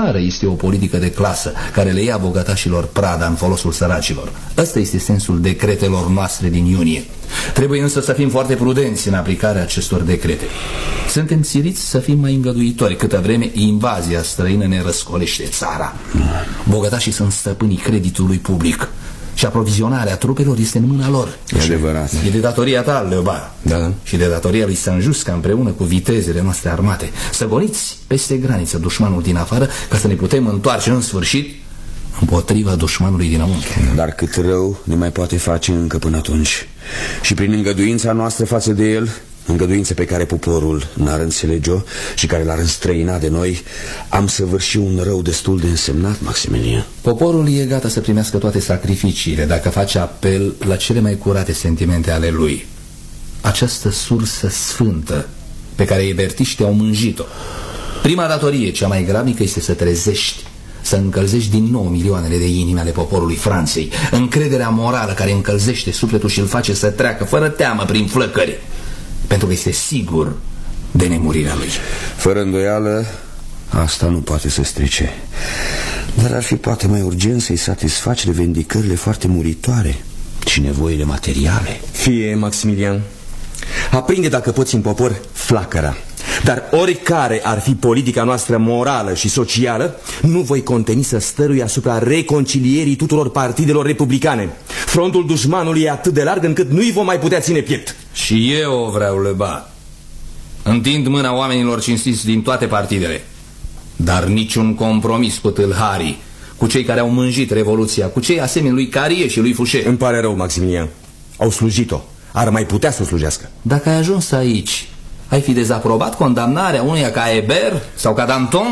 țară este o politică de clasă care le ia bogătașilor prada în folosul săracilor. Ăsta este sensul decretelor noastre din iunie. Trebuie însă să fim foarte prudenți în aplicarea acestor decrete. Suntem siliți să fim mai îngăduitori câtă vreme invazia străină ne răscolește țara. Bogătașii sunt stăpânii creditului public și aprovizionarea trupelor este în mâna lor. E adevărat. E de datoria ta, Leoba. Da. Și de datoria lui Saint-Just ca împreună cu vitezele noastre armate să goniți peste graniță dușmanul din afară ca să ne putem întoarce în sfârșit împotriva dușmanului dinăuntru. Dar cât rău ne mai poate face încă până atunci. Și prin îngăduința noastră față de el, îngăduință pe care poporul n-ar înțelege-o și care l-ar înstrăina de noi, am săvârșit un rău destul de însemnat, Maximilian. Poporul e gata să primească toate sacrificiile dacă face apel la cele mai curate sentimente ale lui. Această sursă sfântă pe care ebertiștii au mânjit-o. Prima datorie, cea mai grabnică, este să trezești, să încălzești din nou milioanele de inimi ale poporului Franței. Încrederea morală care încălzește sufletul și îl face să treacă fără teamă prin flăcări, pentru că este sigur de nemurirea lui. Fără îndoială, asta nu poate să strice. Dar ar fi poate mai urgent să-i satisfaci revendicările foarte muritoare și nevoile materiale. Fie, Maximilian, aprinde dacă poți în popor flacăra. Dar oricare ar fi politica noastră morală și socială, nu voi conteni să stărui asupra reconcilierii tuturor partidelor republicane. Frontul dușmanului e atât de larg încât nu-i vom mai putea ține piept. Și eu o vreau, Lebat. Întind mâna oamenilor cinstiți din toate partidele, dar niciun compromis cu tâlharii, cu cei care au mânjit revoluția, cu cei asemeni lui Carie și lui Fouché. Îmi pare rău, Maximilian. Au slujit-o. Ar mai putea să o slujească. Dacă ai ajuns aici, ai fi dezaprobat condamnarea unuia ca Hébert sau ca Danton?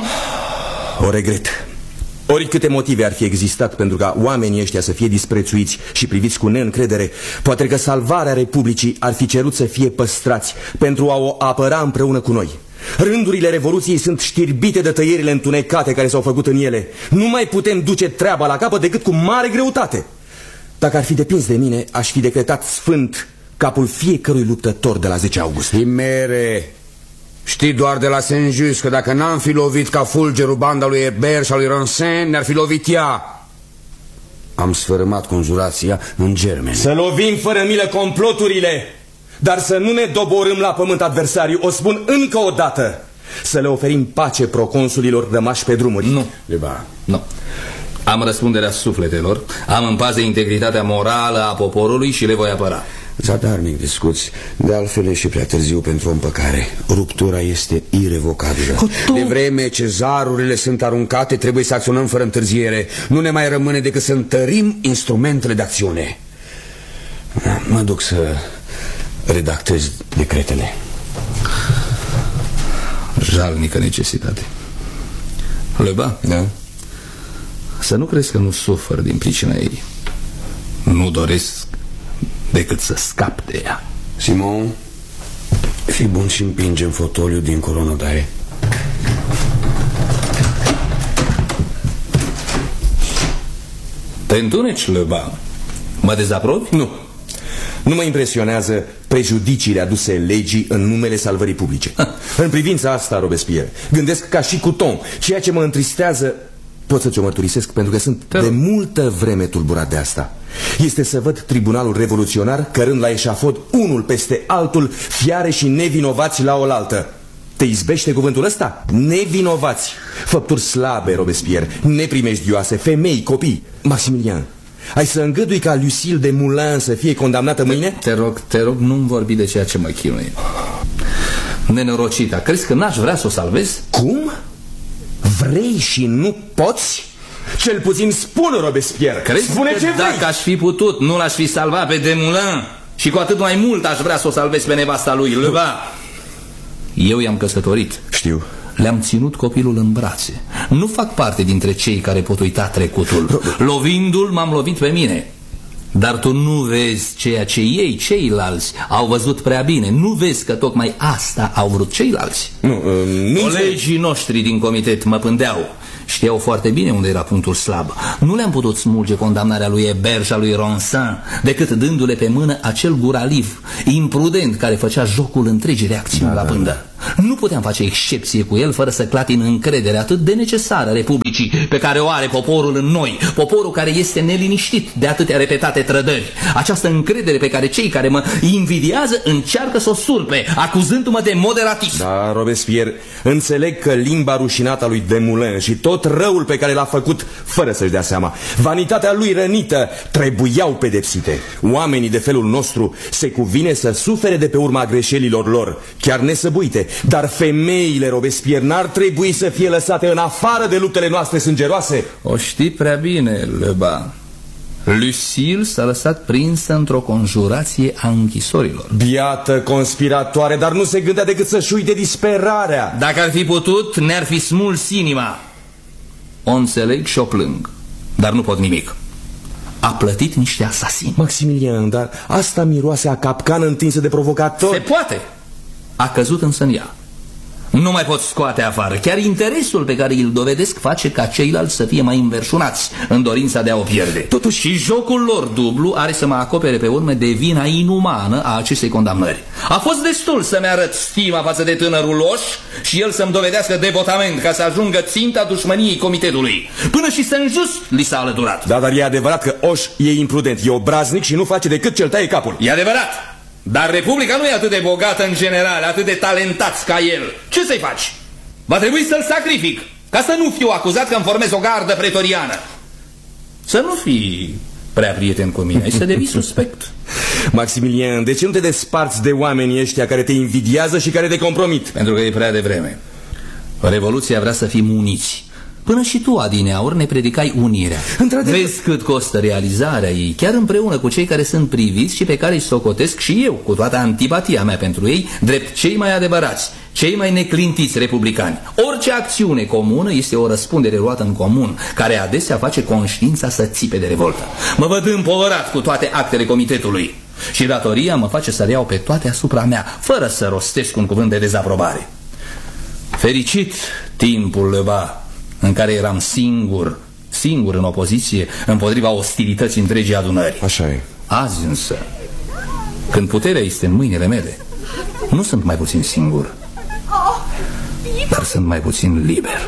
O regret. Oricâte motive ar fi existat pentru ca oamenii ăștia să fie disprețuiți și priviți cu neîncredere, poate că salvarea Republicii ar fi cerut să fie păstrați pentru a o apăra împreună cu noi. Rândurile Revoluției sunt știrbite de tăierile întunecate care s-au făcut în ele. Nu mai putem duce treaba la capăt decât cu mare greutate. Dacă ar fi depins de mine, aș fi decretat sfânt capul fiecărui luptător de la 10 august. Imere, știi doar de la Saint-Just că dacă n-am fi lovit ca fulgerul banda lui Hébert și a lui Ronsin, ne-ar fi lovit ea. Am sfărâmat conjurația în germeni. Să lovim fără milă comploturile, dar să nu ne doborâm la pământ adversariu. O spun încă o dată. Să le oferim pace proconsulilor rămași pe drumuri. Nu. Deba. Nu. Am răspunderea sufletelor, am în pază integritatea morală a poporului și le voi apăra. Zadarnic discuți, de altfel e și prea târziu pentru o împăcare. Ruptura este irevocabilă. De vreme ce zarurile sunt aruncate, trebuie să acționăm fără întârziere. Nu ne mai rămâne decât să întărim instrumentele de acțiune. Mă duc să redactez decretele. Jalnică necesitate. Leba? Da? Să nu crezi că nu sufăr din pricina ei. Nu doresc decât să scap de ea. Simon, fii bun și împingem fotoliul din coronodaie. Te întuneci, Leba? Mă dezaprobi? Nu. Nu mă impresionează prejudiciile aduse legii în numele salvării publice. În privința asta, Robespierre, gândesc ca și Couthon. Ceea ce mă întristează, pot să ți-o mărturisesc pentru că sunt de multă vreme tulburat de asta, este să văd tribunalul revoluționar cărând la eșafod unul peste altul fiare și nevinovați la oaltă. Te izbește cuvântul ăsta? Nevinovați. Făpturi slabe, Robespierre, neprimejdioase, femei, copii. Maximilian, ai să îngădui ca Lucille de Moulin să fie condamnată mâine? Te rog, nu-mi vorbi de ceea ce mă chinuie. Nenorocita, crezi că n-aș vrea să o salvez? Cum? Vrei și nu poți? Cel puțin spune, Robespierre. Crezi spune că ce dacă vrei? aș fi putut, nu l-aș fi salvat pe Desmoulins? Și cu atât mai mult aș vrea să o salvez pe nevasta lui, Leba. Eu i-am căsătorit. Știu. Le-am ținut copilul în brațe. Nu fac parte dintre cei care pot uita trecutul. Lovindu-l, m-am lovit pe mine. Dar tu nu vezi ceea ce ei, ceilalți, au văzut prea bine. Nu vezi că tocmai asta au vrut ceilalți. Nu. Colegii noștri din comitet mă pândeau. Știau foarte bine unde era punctul slab. Nu le-am putut smulge condamnarea lui Hébert și a lui Ronsin decât dându-le pe mână acel guraliv imprudent care făcea jocul întregii reacțiuni la pândă. Nu puteam face excepție cu el fără să clatin încredere atât de necesară Republicii pe care o are poporul în noi, poporul care este neliniștit de atâtea repetate trădări. Această încredere pe care cei care mă invidiază încearcă să o surpe, acuzându-mă de moderatism. Da, Robespierre, înțeleg că limba rușinată a lui Desmoulins și tot răul pe care l-a făcut fără să-și dea seama, vanitatea lui rănită, trebuiau pedepsite. Oamenii de felul nostru se cuvine să sufere de pe urma greșelilor lor, chiar nesăbuite, dar femeile, Robespierre, n-ar trebui să fie lăsate în afară de luptele noastre sângeroase. O știi prea bine, Lebas. Lucille s-a lăsat prinsă într-o conjurație a închisorilor. Biată conspiratoare, dar nu se gândea decât să-și uite disperarea. Dacă ar fi putut, ne-ar fi smuls inima. O înțeleg și o plâng, dar nu pot nimic. A plătit niște asasini. Maximilien, dar asta miroase a capcană întinsă de provocator. Se poate. A căzut însă în ea. Nu mai pot scoate afară. Chiar interesul pe care îl dovedesc face ca ceilalți să fie mai înverșunați în dorința de a o pierde. Totuși, și jocul lor dublu are să mă acopere pe urmă de vina inumană a acestei condamnări. A fost destul să-mi arăt stima față de tânărul Oș și el să-mi dovedească devotament ca să ajungă ținta dușmăniei comitetului. Până și Saint-Just li s-a alăturat. Da, dar e adevărat că Oș e imprudent, e obraznic și nu face decât ce-l taie capul. E adevărat. Dar Republica nu e atât de bogată în general, atât de talentați ca el. Ce să-i faci? Va trebui să-l sacrific, ca să nu fiu acuzat că îmi formez o gardă pretoriană. Să nu fii prea prieten cu mine, ai să devii suspect. Maximilien, de ce nu te desparți de oamenii ăștia care te invidiază și care te compromit? Pentru că e prea devreme. Revoluția vrea să fim uniți. Până și tu, adineauri, ne predicai unirea. Vezi cât costă realizarea ei, chiar împreună cu cei care sunt priviți și pe care îi socotesc și eu, cu toată antipatia mea pentru ei, drept cei mai adevărați, cei mai neclintiți republicani. Orice acțiune comună este o răspundere luată în comun, care adesea face conștiința să țipe de revoltă. Mă văd împovărat cu toate actele comitetului și datoria mă face să le iau pe toate asupra mea, fără să rostesc un cuvânt de dezaprobare. Fericit timpul, Lebas, în care eram singur în opoziție împotriva ostilității întregii adunări. Așa e. Azi însă, când puterea este în mâinile mele, nu sunt mai puțin singur, dar sunt mai puțin liber.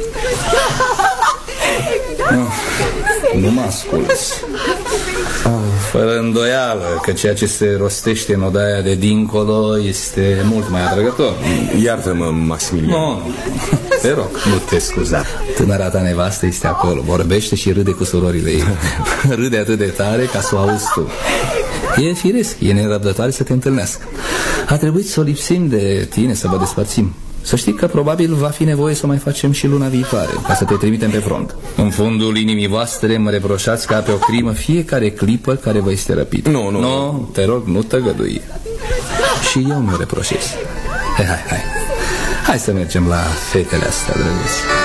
Nu mă asculți. Fără îndoială că ceea ce se rostește în odaia de dincolo este mult mai atrăgător. Iartă-mă, Maximilian. Nu, te rog, nu te scuza. Tânăra ta nevastă este acolo, vorbește și râde cu surorile ei. Râde atât de tare ca să o auzi tu. E firesc, e nerăbdătoare să te întâlnească. A trebuit să o lipsim de tine, să vă despărțim. Să știi că probabil va fi nevoie să o mai facem și luna viitoare, ca să te trimitem pe front. În fundul inimii voastre mă reproșați ca pe o crimă fiecare clipă care vă este răpită. Nu, te rog, nu tăgădui. Și eu mi-o reproșez. Hai să mergem la fetele astea, drăguți.